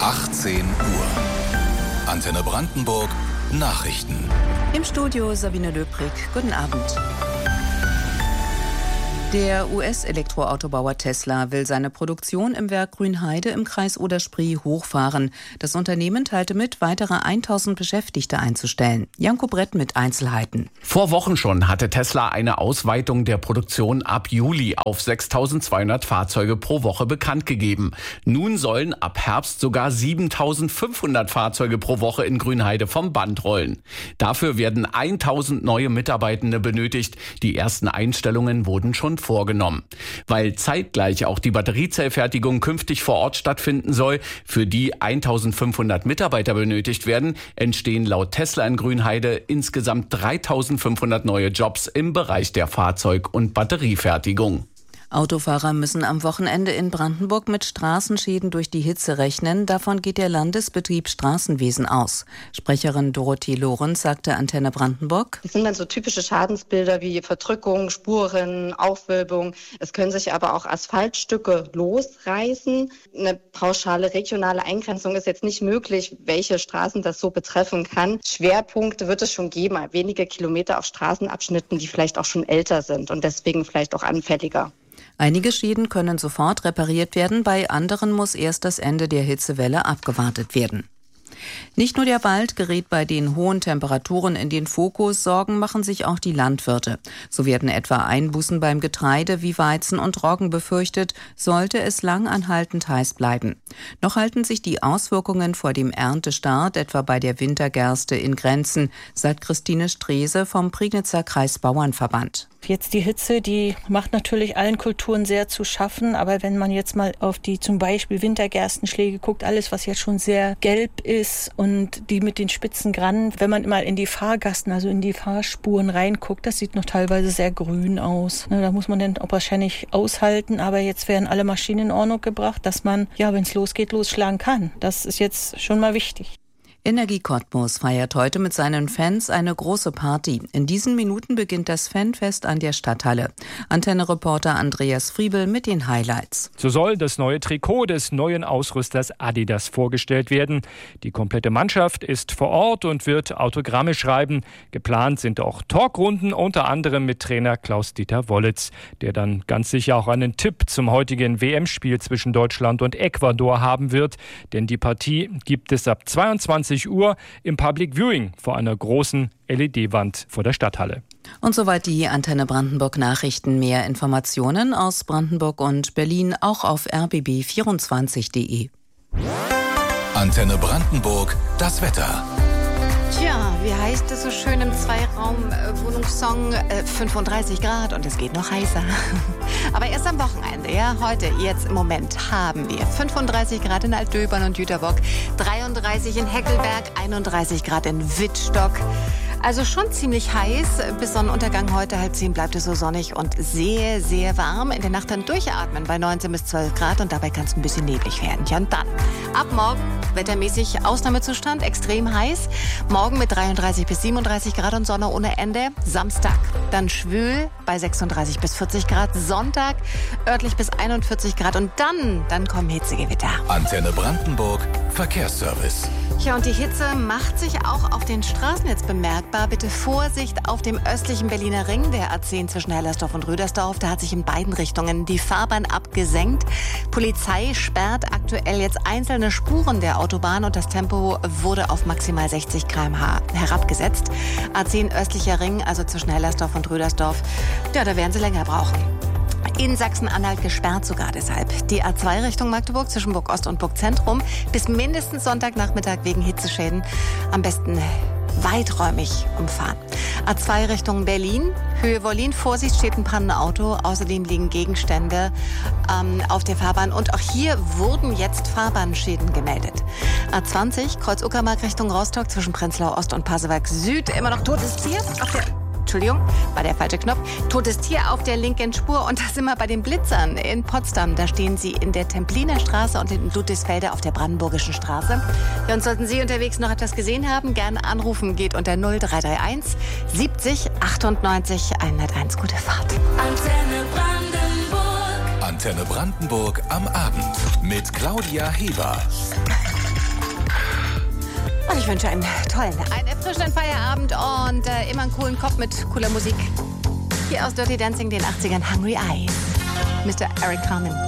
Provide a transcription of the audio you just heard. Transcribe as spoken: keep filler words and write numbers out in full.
achtzehn Uhr. Antenne Brandenburg Nachrichten. Im Studio Sabine Löbrig. Guten Abend. Der U S-Elektroautobauer Tesla will seine Produktion im Werk Grünheide im Kreis Oder-Spree hochfahren. Das Unternehmen teilte mit, weitere tausend Beschäftigte einzustellen. Janko Brett mit Einzelheiten. Vor Wochen schon hatte Tesla eine Ausweitung der Produktion ab Juli auf sechstausendzweihundert Fahrzeuge pro Woche bekannt gegeben. Nun sollen ab Herbst sogar siebentausendfünfhundert Fahrzeuge pro Woche in Grünheide vom Band rollen. Dafür werden tausend neue Mitarbeitende benötigt. Die ersten Einstellungen wurden schon vorgenommen. Weil zeitgleich auch die Batteriezellfertigung künftig vor Ort stattfinden soll, für die eintausendfünfhundert Mitarbeiter benötigt werden, entstehen laut Tesla in Grünheide insgesamt dreitausendfünfhundert neue Jobs im Bereich der Fahrzeug- und Batteriefertigung. Autofahrer müssen am Wochenende in Brandenburg mit Straßenschäden durch die Hitze rechnen. Davon geht der Landesbetrieb Straßenwesen aus. Sprecherin Dorothee Lorenz sagte Antenne Brandenburg: Das sind dann so typische Schadensbilder wie Verdrückung, Spuren, Aufwölbung. Es können sich aber auch Asphaltstücke losreißen. Eine pauschale regionale Eingrenzung ist jetzt nicht möglich, welche Straßen das so betreffen kann. Schwerpunkte wird es schon geben, wenige Kilometer auf Straßenabschnitten, die vielleicht auch schon älter sind und deswegen vielleicht auch anfälliger. Einige Schäden können sofort repariert werden, bei anderen muss erst das Ende der Hitzewelle abgewartet werden. Nicht nur der Wald gerät bei den hohen Temperaturen in den Fokus, Sorgen machen sich auch die Landwirte. So werden etwa Einbußen beim Getreide wie Weizen und Roggen befürchtet, sollte es lang anhaltend heiß bleiben. Noch halten sich die Auswirkungen vor dem Erntestart, etwa bei der Wintergerste, in Grenzen, sagt Christine Strese vom Prignitzer Kreisbauernverband. Jetzt die Hitze, die macht natürlich allen Kulturen sehr zu schaffen, aber wenn man jetzt mal auf die zum Beispiel Wintergerstenschläge guckt, alles was jetzt schon sehr gelb ist und die mit den spitzen Grannen, wenn man mal in die Fahrgassen, also in die Fahrspuren reinguckt, das sieht noch teilweise sehr grün aus. Da muss man dann auch wahrscheinlich aushalten, aber jetzt werden alle Maschinen in Ordnung gebracht, dass man, ja, wenn es losgeht, losschlagen kann. Das ist jetzt schon mal wichtig. Energie Cottbus feiert heute mit seinen Fans eine große Party. In diesen Minuten beginnt das Fanfest an der Stadthalle. Antenne-Reporter Andreas Friebel mit den Highlights. So soll das neue Trikot des neuen Ausrüsters Adidas vorgestellt werden. Die komplette Mannschaft ist vor Ort und wird Autogramme schreiben. Geplant sind auch Talkrunden, unter anderem mit Trainer Klaus-Dieter Wollitz, der dann ganz sicher auch einen Tipp zum heutigen W M-Spiel zwischen Deutschland und Ecuador haben wird. Denn die Partie gibt es ab zweiundzwanzig Uhr im Public Viewing vor einer großen L E D-Wand vor der Stadthalle. Und soweit die Antenne Brandenburg Nachrichten. Mehr Informationen aus Brandenburg und Berlin auch auf r b b vierundzwanzig punkt d e. Antenne Brandenburg, das Wetter. Tja, wie heißt es so schön im Zweiraum-Wohnungssong? Äh, fünfunddreißig Grad und es geht noch heißer. Aber erst am Wochenende, ja, heute, jetzt im Moment haben wir fünfunddreißig Grad in Altdöbern und Jüterbock, dreiunddreißig in Heckelberg, einunddreißig Grad in Wittstock. Also schon ziemlich heiß. Bis Sonnenuntergang heute halb zehn bleibt es so sonnig und sehr, sehr warm. In der Nacht dann durchatmen bei neunzehn bis zwölf Grad und dabei kann es ein bisschen neblig werden. Ja, und dann ab morgen wettermäßig Ausnahmezustand, extrem heiß. Morgen mit dreiunddreißig bis siebenunddreißig Grad und Sonne ohne Ende. Samstag dann schwül bei sechsunddreißig bis vierzig Grad. Sonntag örtlich bis einundvierzig Grad und dann, dann kommen Hitzegewitter. Antenne Brandenburg, Verkehrsservice. Ja, und die Hitze macht sich auch auf den Straßen jetzt bemerkbar. Bitte Vorsicht auf dem östlichen Berliner Ring, der A zehn zwischen Hellersdorf und Rüdersdorf. Da hat sich in beiden Richtungen die Fahrbahn abgesenkt. Polizei sperrt aktuell jetzt einzelne Spuren der Autobahn und das Tempo wurde auf maximal sechzig Kilometer pro Stunde herabgesetzt. A zehn östlicher Ring, also zwischen Hellersdorf und Rüdersdorf, ja, da werden sie länger brauchen. In Sachsen-Anhalt gesperrt sogar deshalb. Die A zwei Richtung Magdeburg zwischen Burg Ost und Burg Zentrum bis mindestens Sonntagnachmittag wegen Hitzeschäden am besten weiträumig umfahren. A zwei Richtung Berlin, Höhe Wollin, Vorsicht, steht ein Pannenauto. Außerdem liegen Gegenstände ähm, auf der Fahrbahn und auch hier wurden jetzt Fahrbahnschäden gemeldet. A zwanzig, Kreuz Uckermark Richtung Rostock zwischen Prenzlau Ost und Pasewalk Süd, immer noch totes Tier auf der Entschuldigung, war der falsche Knopf. Totes Tier auf der linken Spur. Und da sind wir bei den Blitzern in Potsdam. Da stehen sie in der Templiner Straße und in Ludwigsfelde auf der Brandenburgischen Straße. Ja, und sollten Sie unterwegs noch etwas gesehen haben, gerne anrufen. Geht unter null drei drei eins siebzig achtundneunzig hunderteins. Gute Fahrt. Antenne Brandenburg. Antenne Brandenburg am Abend mit Claudia Heber. Ich wünsche einen tollen, einen erfrischenden Feierabend und äh, immer einen coolen Kopf mit cooler Musik. Hier aus Dirty Dancing, den achtzigern, Hungry Eyes. Mister Eric Carmen.